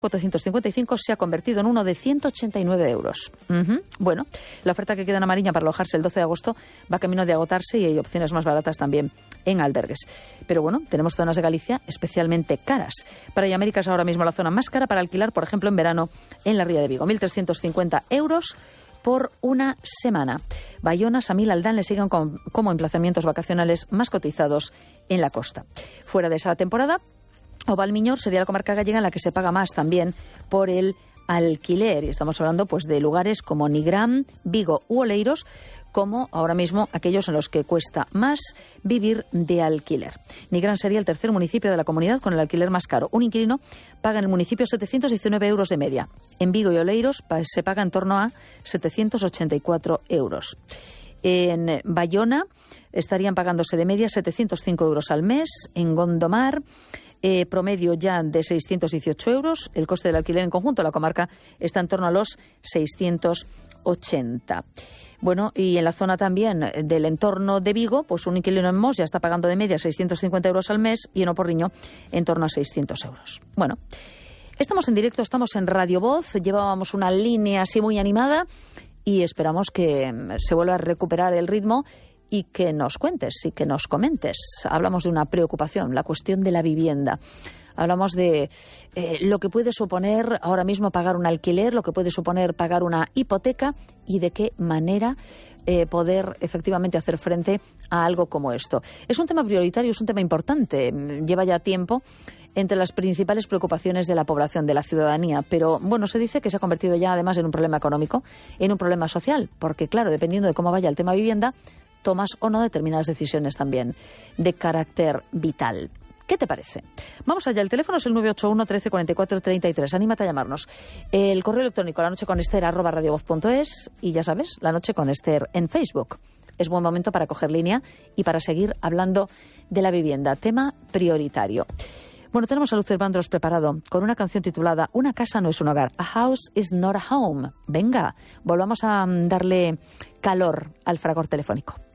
455 se ha convertido en uno de 189 euros. Bueno, la oferta que queda en Amariña para alojarse el 12 de agosto va camino de agotarse y hay opciones más baratas también en albergues. Pero bueno, tenemos zonas de Galicia especialmente caras. Para América es ahora mismo la zona más cara para alquilar, por ejemplo, en verano en la Ría de Vigo. 1.350 euros por una semana. Bayona, Samil, Aldán le siguen como emplazamientos vacacionales más cotizados en la costa. Fuera de esa temporada, o Valmiñor sería la comarca gallega en la que se paga más también por el alquiler. Y estamos hablando pues de lugares como Nigrán, Vigo u Oleiros, como ahora mismo aquellos en los que cuesta más vivir de alquiler. Nigrán sería el tercer municipio de la comunidad con el alquiler más caro. Un inquilino paga en el municipio 719 euros de media. En Vigo y Oleiros se paga en torno a 784 euros. En Bayona estarían pagándose de media 705 euros al mes. En Gondomar, promedio ya de 618 euros. El coste del alquiler en conjunto de la comarca está en torno a los 680. Bueno, y en la zona también del entorno de Vigo, pues un inquilino en Mos ya está pagando de media 650 euros al mes y en Oporriño en torno a 600 euros. Bueno, estamos en directo, estamos en Radio Voz, llevábamos una línea así muy animada y esperamos que se vuelva a recuperar el ritmo y que nos cuentes y que nos comentes. Hablamos de una preocupación, la cuestión de la vivienda. Hablamos de lo que puede suponer ahora mismo pagar un alquiler, lo que puede suponer pagar una hipoteca y de qué manera poder efectivamente hacer frente a algo como esto. Es un tema prioritario, es un tema importante. Lleva ya tiempo entre las principales preocupaciones de la población, de la ciudadanía. Pero, bueno, se dice que se ha convertido ya además en un problema económico, en un problema social. Porque, claro, dependiendo de cómo vaya el tema vivienda, tomas o no determinadas decisiones también de carácter vital. ¿Qué te parece? Vamos allá, el teléfono es el 981 13 44 33. Anímate a llamarnos. El correo electrónico lanocheconester@radiovoz.es y ya sabes, La Noche con Ester en Facebook. Es buen momento para coger línea y para seguir hablando de la vivienda, tema prioritario. Bueno, tenemos a Luther Vandross preparado con una canción titulada Una casa no es un hogar. A house is not a home. Venga, volvamos a darle calor al fragor telefónico.